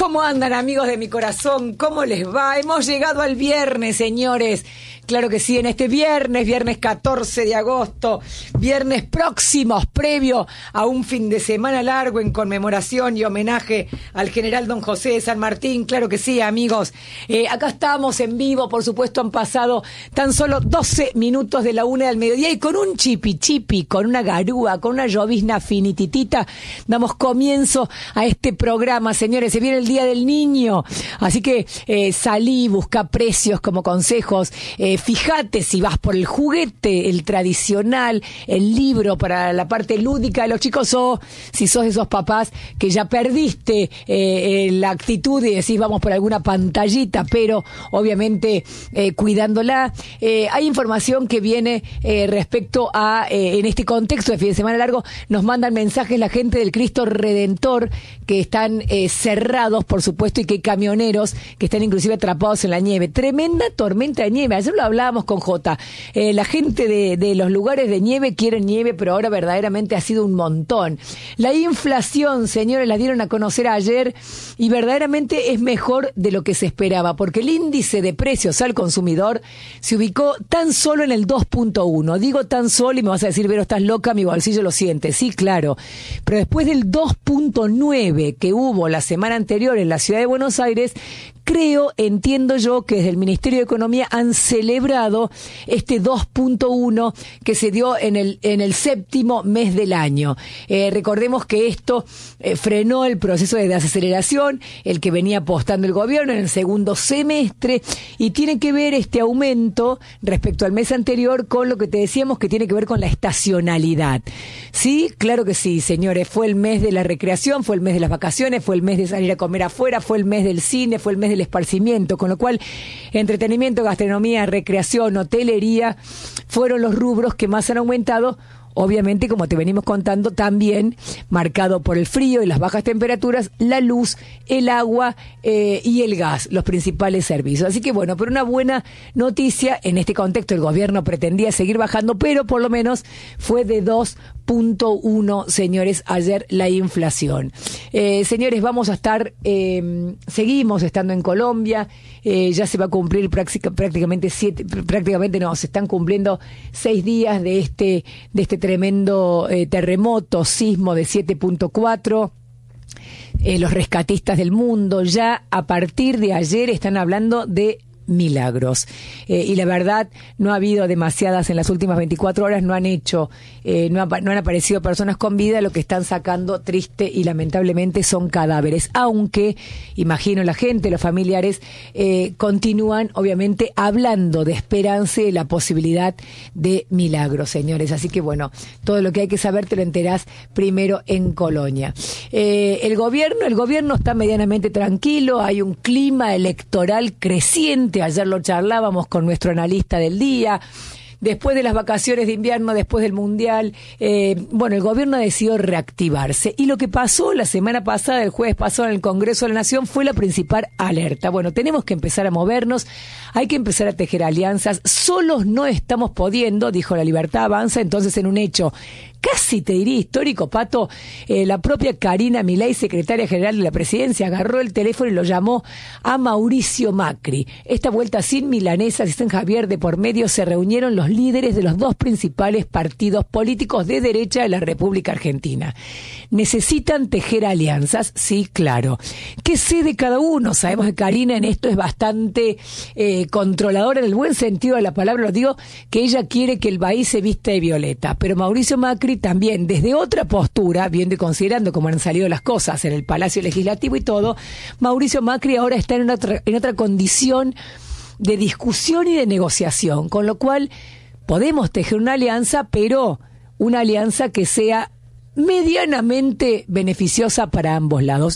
¿Cómo andan, amigos de mi corazón? ¿Cómo les va? Hemos llegado al viernes, señores. Claro que sí, en este viernes 14 de agosto, viernes próximos, previo a un fin de semana largo en conmemoración y homenaje al general Don José de San Martín. Claro que sí, amigos. Acá estamos en vivo, por supuesto, han pasado tan solo 12 minutos de la 1 del mediodía y con un chipi, con una garúa, con una llovizna finititita, damos comienzo a este programa, señores. Se viene el Día del Niño, así que salí, busca precios como consejos, fíjate si vas por el juguete, el tradicional, el libro para la parte lúdica de los chicos, o si sos de esos papás que ya perdiste la actitud y decís vamos por alguna pantallita, pero obviamente cuidándola. Hay información que viene respecto a, en este contexto de fin de semana largo, nos mandan mensajes la gente del Cristo Redentor que están cerrados, por supuesto, y que hay camioneros que están inclusive atrapados en la nieve. Tremenda tormenta de nieve. Ayer lo hablábamos con Jota. La gente de los lugares de nieve quieren nieve, pero ahora verdaderamente ha sido un montón. La inflación, señores, la dieron a conocer ayer y verdaderamente es mejor de lo que se esperaba, porque el índice de precios al consumidor se ubicó tan solo en el 2.1. Digo tan solo y me vas a decir, Vero, estás loca, mi bolsillo lo siente. Sí, claro. Pero después del 2.9 que hubo la semana anterior en la ciudad de Buenos Aires, entiendo yo que desde el Ministerio de Economía han celebrado este 2.1 que se dio en el séptimo mes del año. Recordemos que esto frenó el proceso de desaceleración, el que venía apostando el gobierno en el segundo semestre, y tiene que ver este aumento respecto al mes anterior con lo que te decíamos que tiene que ver con la estacionalidad. Sí, claro que sí, señores, fue el mes de la recreación, fue el mes de las vacaciones, fue el mes de salir a comer afuera, fue el mes del cine, fue el mes del esparcimiento, con lo cual entretenimiento, gastronomía, recreación, hotelería fueron los rubros que más han aumentado. Obviamente, como te venimos contando, también marcado por el frío y las bajas temperaturas, la luz, el agua y el gas, los principales servicios. Así que bueno, pero una buena noticia, en este contexto el gobierno pretendía seguir bajando, pero por lo menos fue de 2.1, señores, ayer la inflación. Señores, vamos a estar, seguimos estando en Colombia, ya se va a cumplir prácticamente se están cumpliendo 6 días de este tremendo terremoto, sismo de 7.4. Los rescatistas del mundo ya a partir de ayer están hablando de milagros. Y la verdad, no ha habido demasiadas en las últimas 24 horas, no han aparecido personas con vida, lo que están sacando triste y lamentablemente son cadáveres, aunque imagino la gente, los familiares continúan obviamente hablando de esperanza y de la posibilidad de milagros, señores. Así que bueno, todo lo que hay que saber te lo enterás primero en Colonia. El gobierno está medianamente tranquilo, hay un clima electoral creciente. Ayer lo charlábamos con nuestro analista del día. Después de las vacaciones de invierno, después del Mundial, el gobierno decidió reactivarse. Y lo que pasó la semana pasada, el jueves pasado en el Congreso de la Nación, fue la principal alerta. Bueno, tenemos que empezar a movernos, hay que empezar a tejer alianzas. Solos no estamos pudiendo, dijo La Libertad Avanza. Entonces, en un hecho casi te diría histórico, Pato, la propia Karina Milei, secretaria general de la Presidencia, agarró el teléfono y lo llamó a Mauricio Macri. Esta vuelta sin milanesas y sin Javier de por medio, se reunieron los líderes de los dos principales partidos políticos de derecha de la República Argentina. ¿Necesitan tejer alianzas? Sí, claro. ¿Qué sé de cada uno? Sabemos que Karina en esto es bastante controladora en el buen sentido de la palabra. Lo digo, que ella quiere que el país se vista de violeta. Pero Mauricio Macri también, desde otra postura, viendo y considerando cómo han salido las cosas en el Palacio Legislativo y todo, Mauricio Macri ahora está en otra condición de discusión y de negociación, con lo cual podemos tejer una alianza, pero una alianza que sea medianamente beneficiosa para ambos lados.